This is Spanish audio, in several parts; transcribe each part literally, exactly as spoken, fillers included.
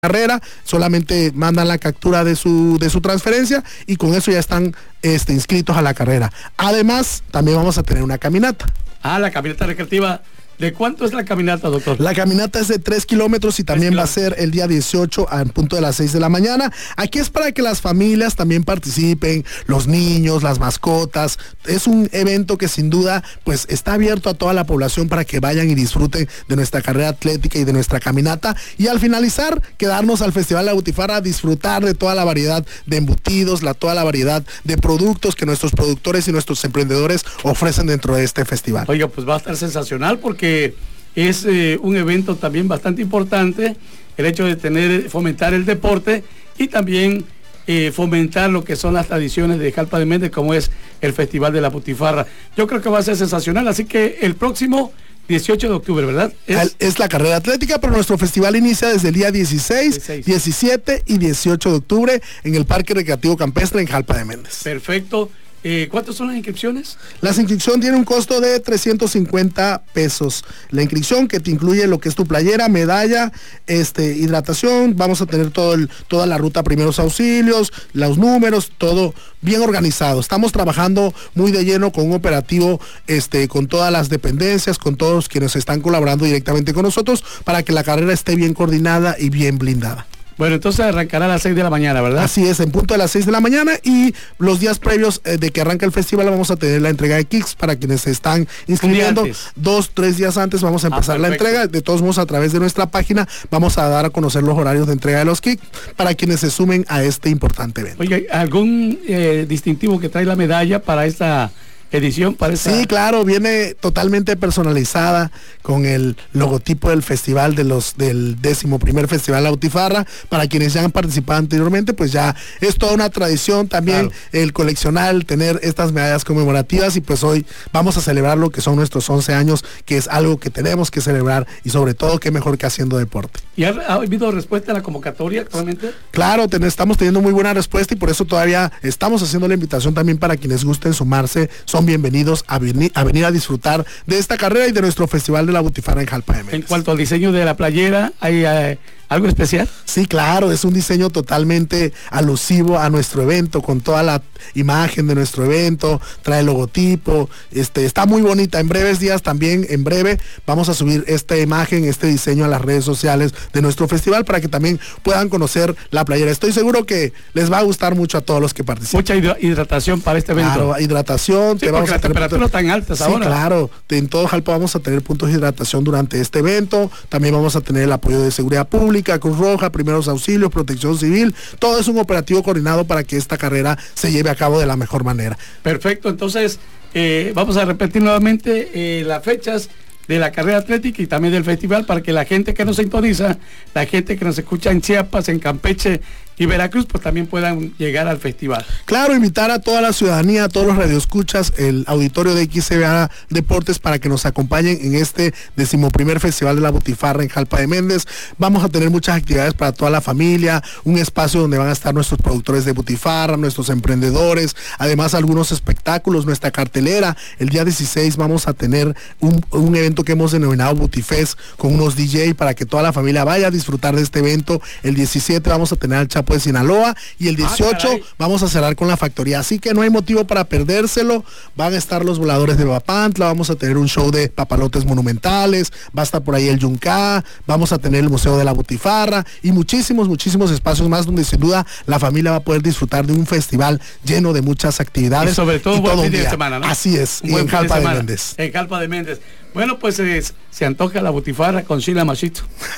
carrera, solamente mandan la captura de su de su transferencia y con eso ya están este, inscritos a la carrera. Además, también vamos a tener una caminata. Ah, la caminata recreativa. ¿De cuánto es la caminata, doctor? La caminata es de tres kilómetros y también va a ser el día dieciocho al punto de las seis de la mañana. Aquí es para que las familias también participen, los niños, las mascotas. Es un evento que sin duda pues está abierto a toda la población para que vayan y disfruten de nuestra carrera atlética y de nuestra caminata. Y al finalizar, quedarnos al Festival de la Butifarra a disfrutar de toda la variedad de embutidos, la, toda la variedad de productos que nuestros productores y nuestros emprendedores ofrecen dentro de este festival. Oiga, pues va a estar sensacional porque es eh, un evento también bastante importante, el hecho de tener, fomentar el deporte y también eh, fomentar lo que son las tradiciones de Jalpa de Méndez, como es el Festival de la Butifarra. Yo creo que va a ser sensacional, así que el próximo dieciocho de octubre, ¿verdad? Es, es la carrera atlética, pero nuestro festival inicia desde el día dieciséis, diecisiete y dieciocho de octubre en el Parque Recreativo Campestre en Jalpa de Méndez. Perfecto. Eh, ¿Cuántas son las inscripciones? La inscripción tiene un costo de trescientos cincuenta pesos. La inscripción que te incluye lo que es tu playera, medalla, este, hidratación. Vamos a tener todo el, toda la ruta primeros auxilios, los números, todo bien organizado. Estamos trabajando muy de lleno con un operativo este, con todas las dependencias, con todos quienes están colaborando directamente con nosotros para que la carrera esté bien coordinada y bien blindada. Bueno, entonces arrancará a las seis de la mañana, ¿verdad? Así es, en punto de las seis de la mañana, y los días previos eh, de que arranca el festival vamos a tener la entrega de kits para quienes se están inscribiendo. Dos, tres días antes vamos a empezar ah, la entrega. De todos modos, a través de nuestra página vamos a dar a conocer los horarios de entrega de los kits para quienes se sumen a este importante evento. Oye, ¿algún eh, distintivo que trae la medalla para esta edición? Para esta... Sí, claro, viene totalmente personalizada con el logotipo del festival de los del décimo primer Festival de la Butifarra. Para quienes ya han participado anteriormente, pues ya es toda una tradición también, claro, el coleccionar, el tener estas medallas conmemorativas, y pues hoy vamos a celebrar lo que son nuestros once años, que es algo que tenemos que celebrar, y sobre todo qué mejor que haciendo deporte. ¿Y ha, ha habido respuesta a la convocatoria actualmente? Claro, ten, estamos teniendo muy buena respuesta y por eso todavía estamos haciendo la invitación también para quienes gusten sumarse. Son bienvenidos a venir, a venir a disfrutar de esta carrera y de nuestro Festival de la Butifarra en Jalpa de Méndez. En cuanto al diseño de la playera, ¿hay eh, algo especial? Sí, claro, es un diseño totalmente alusivo a nuestro evento, con toda la imagen de nuestro evento, trae el logotipo, este, está muy bonita. En breves días también, en breve, vamos a subir esta imagen, este diseño a las redes sociales de nuestro festival para que también puedan conocer la playera. Estoy seguro que les va a gustar mucho a todos los que participan. Mucha hidratación para este evento. Claro, hidratación. Sí, te vamos porque a las temperaturas están altas sí, ahora. Claro, en todo Jalpa vamos a tener puntos de hidratación durante este evento. También vamos a tener el apoyo de seguridad pública, Cruz Roja, primeros auxilios, protección civil. Todo es un operativo coordinado para que esta carrera se lleve a cabo de la mejor manera. Perfecto, entonces eh, vamos a repetir nuevamente eh, las fechas de la carrera atlética y también del festival para que la gente que nos sintoniza, la gente que nos escucha en Chiapas, en Campeche y Veracruz, pues también puedan llegar al festival. Claro, invitar a toda la ciudadanía, a todos los radioescuchas, el auditorio de X C B A Deportes para que nos acompañen en este decimoprimer Festival de la Butifarra en Jalpa de Méndez. Vamos a tener muchas actividades para toda la familia, un espacio donde van a estar nuestros productores de Butifarra, nuestros emprendedores, además algunos espectáculos, nuestra cartelera. El día dieciséis vamos a tener un, un evento que hemos denominado Butifest con unos D J para que toda la familia vaya a disfrutar de este evento. El diecisiete vamos a tener al Chapo de Sinaloa y el dieciocho ah, vamos a cerrar con la factoría, así que no hay motivo para perdérselo. Van a estar los voladores de Papantla, vamos a tener un show de papalotes monumentales, va a estar por ahí el Yunca, vamos a tener el Museo de la Butifarra y muchísimos, muchísimos espacios más donde sin duda la familia va a poder disfrutar de un festival lleno de muchas actividades. Y sobre todo un buen fin de semana, ¿no? Así es, y en Jalpa de Méndez. En Jalpa de Méndez. Bueno, pues eh, se antoja la Butifarra con Sheila Machito.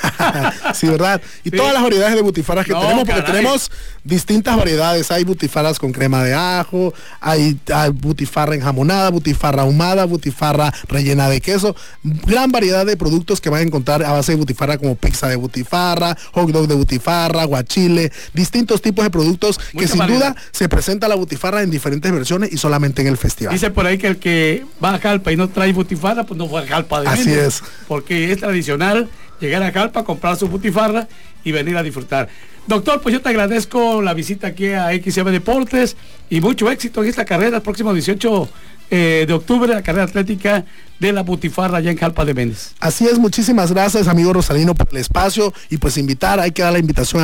Sí, ¿verdad? Y sí, todas las variedades de butifarras que no, tenemos, porque caray, tenemos distintas variedades. Hay butifarras con crema de ajo, hay, hay butifarra enjamonada, butifarra ahumada, butifarra rellena de queso. Gran variedad de productos que van a encontrar a base de butifarra, como pizza de butifarra, hot dog de butifarra, guachile, distintos tipos de productos. Mucha que sin variedad. Duda se presenta la butifarra en diferentes versiones y solamente en el festival. Dice por ahí que el que va a Jalpa y no trae butifarra, pues no va a Jalpa de Así Méndez, es. Porque es tradicional llegar a Jalpa, comprar su butifarra y venir a disfrutar. Doctor, pues yo te agradezco la visita aquí a X C B Deportes y mucho éxito en esta carrera el próximo dieciocho eh, de octubre, la carrera atlética de la Butifarra allá en Jalpa de Méndez. Así es, muchísimas gracias, amigo Rosalino, por el espacio, y pues invitar, hay que dar la invitación